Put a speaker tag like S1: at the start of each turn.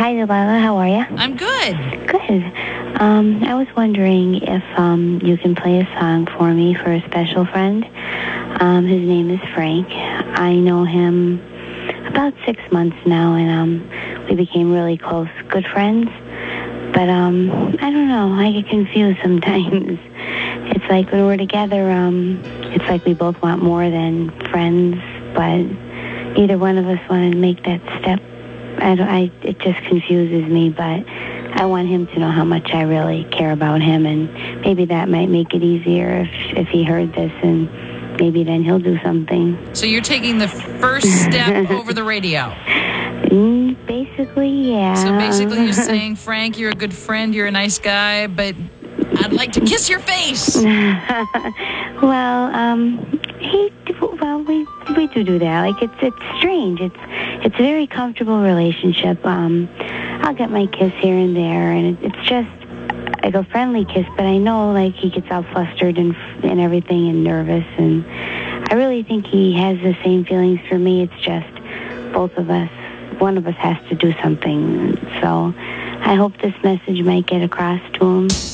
S1: Hi, Delilah. How are you?
S2: I'm good.
S1: Good. I was wondering if you can play a song for me for a special friend. His name is Frank. I know him about 6 months now, and we became really close, good friends. But I don't know. I get confused sometimes. It's like when we're together, it's like we both want more than friends, but neither one of us want to make that step. It just confuses me, but I want him to know how much I really care about him, and maybe that might make it easier if he heard this, and maybe then he'll do something.
S2: So you're taking the first step over the radio.
S1: Basically, yeah.
S2: So basically you're saying, Frank, you're a good friend, you're a nice guy, but I'd like to kiss your face.
S1: We do that. Like it's strange. It's a very comfortable relationship. I'll get my kiss here and there, and it's just like a friendly kiss. But I know like he gets all flustered and everything and nervous, and I really think he has the same feelings for me. It's just both of us. One of us has to do something. So I hope this message might get across to him.